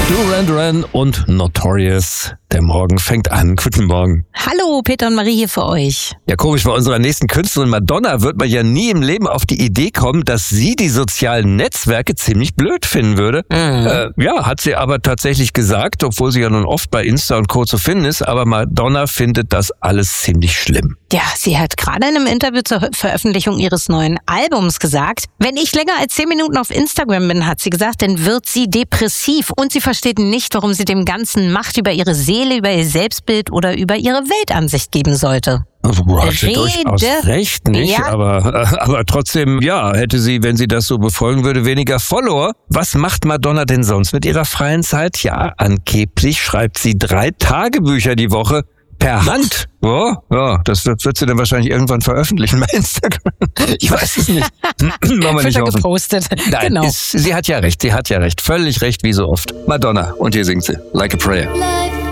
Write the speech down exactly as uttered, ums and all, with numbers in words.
Duran Duran und Notorious. Der Morgen fängt an. Guten Morgen. Hallo, Peter und Marie hier für euch. Ja, komisch, bei unserer nächsten Künstlerin Madonna wird man ja nie im Leben auf die Idee kommen, dass sie die sozialen Netzwerke ziemlich blöd finden würde. Mhm. Äh, ja, hat sie aber tatsächlich gesagt, obwohl sie ja nun oft bei Insta und Co. zu finden ist, aber Madonna findet das alles ziemlich schlimm. Ja, sie hat gerade in einem Interview zur Veröffentlichung ihres neuen Albums gesagt, wenn ich länger als zehn Minuten auf Instagram bin, hat sie gesagt, dann wird sie depressiv und sie versteht nicht, warum sie dem Ganzen Macht über ihre Seele, über ihr Selbstbild oder über ihre Weltansicht geben sollte. Boah, hat sie durchaus recht, nicht? Ja. Aber, aber trotzdem, ja, hätte sie, wenn sie das so befolgen würde, weniger Follower. Was macht Madonna denn sonst mit ihrer freien Zeit? Ja, angeblich schreibt sie drei Tagebücher die Woche. Per Hand? Oh, ja, das wird, wird sie dann wahrscheinlich irgendwann veröffentlichen bei Instagram. Ich weiß es nicht. Wollen wir nicht hoffen. Gepostet. Nein, genau. Ist, sie hat ja recht, sie hat ja recht. Völlig recht, wie so oft. Madonna. Und hier singt sie. Like a Prayer.